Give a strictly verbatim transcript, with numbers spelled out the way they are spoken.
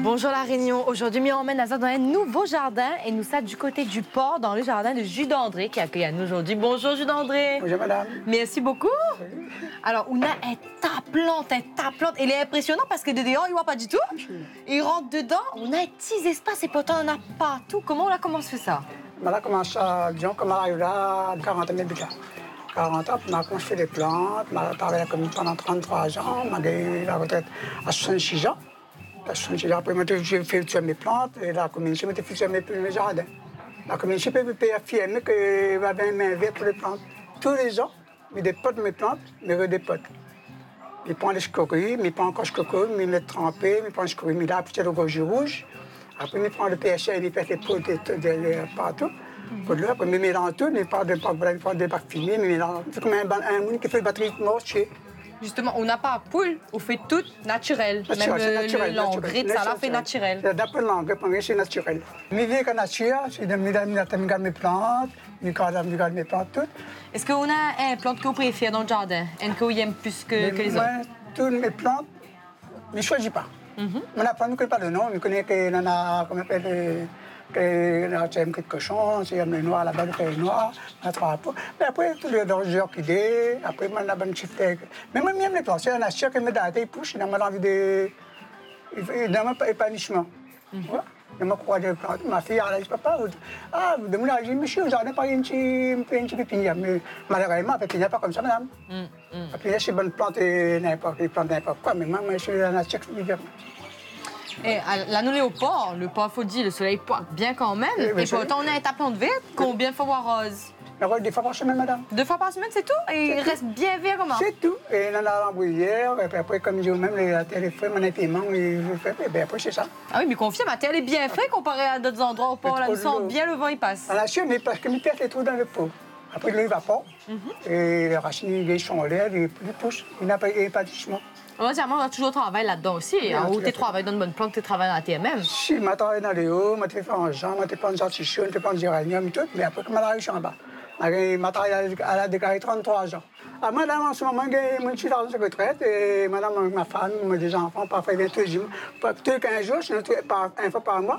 Bonjour La Réunion. Aujourd'hui, nous emmène à dans un nouveau jardin et nous sommes du côté du port dans le jardin de Jules d'André qui accueille à nous aujourd'hui. Bonjour Jules d'André. Bonjour madame. Merci beaucoup. Alors, on a un tas plante, un tas plante. Il est impressionnant parce que de dehors, il ne voit pas du tout. Il rentre dedans. On a un petit espace et pourtant on en a partout. Comment on a comment se fait ça? On a commencé à, disons, comme on arrive là, à quarante mille habitants. quarante ans, on a construit des plantes, on a travaillé à la commune pendant trente-trois ans, on a eu la retraite à soixante-six ans. À soixante-six ans, après, j'ai fait sur mes plantes et la communauté m'a fait sur mes, mes jardins. La communauté a affirmé qu'il y avait une main verte pour les plantes. Tous les ans, il des potes de mes plantes, mais des potes. Il prend les scories, il prend encore scories, il les trempe, il prend les scories, il a appliqué le gorge rouge. Après, il prend le P H A, il fait les pots partout. Après, il mélange tout, il prend des bacs finis, il mélange. C'est comme un monde qui fait batterie morte. Justement, on n'a pas à poule, on fait tout naturel. Naturel, Même l'engrais, ça l'a fait naturel. D'après l'engrais, c'est naturel. Mais viens qu'à nature, c'est de regarder mes plantes, je regarde mes plantes toutes. Est-ce qu'on a une plante que vous préférez dans le jardin? Une que vous aimez plus que, que les moi, autres? Toutes mes plantes, je ne choisis pas. Mm-hmm. On apprend, on ne connaît pas le nom, on connaît qu'il y en a, comment on appelle, qu'il y a un petit cochon, il y a le noir là-bas, le noir, on a trois peaux. Mais après, tous les orchidées, après, on a un petit peu. Mais moi, j'aime les plantes. C'est un nature qui me donne des pouches, il a envie de. Il n'a pas épanouissement. Je me crois des plantes. Ma fille, elle a dit, papa, ah, vous demandez, je dis, monsieur, vous n'avez pas une petite pépinière. Mais malheureusement, la pépinière n'est pas comme ça, madame. La pépinière, c'est une bonne plante et n'importe quoi. Mais moi, je suis la nature qui me dit. Et là, nous, on est au port. Le port, il faut dire, le soleil pointe bien quand même. Oui, et pourtant, on a un tapon de vert. Combien de fois voir rose? Deux fois par semaine, madame. Deux fois par semaine, c'est tout? Et il reste bien vert comment? C'est tout. Et on a l'embrouillère. Et puis après, comme je dis même, la terre est fraîche, mon impément, et puis après, c'est ça. Ah oui, mais confirme, la terre est bien fraîche comparée à d'autres endroits au port. Là, nous sent bien le vent, il passe. À la suite, mais parce que mes terres, c'est trop dans le pot. Après, l'eau évapore. Et les racines, ils sont en l'air, ils poussent. Il n'y a pas d'épanouissement. Moi, on a toujours travaillé là-dedans aussi. Ou tu travailles dans une bonne plante, tu travailles dans la T M M. Si, je travaille dans les hauts, je fais en genre, je fais en artichaut, je fais en géranium, tout. Mais après, je suis en bas. Je travaille à la déclaré trente-trois ans. Ah, madame, en ce moment, je suis dans une retraite. Et madame, ma femme, mes deux enfants, parfois, ils viennent tous les jours. Tous les quinze jours, sinon une fois par mois.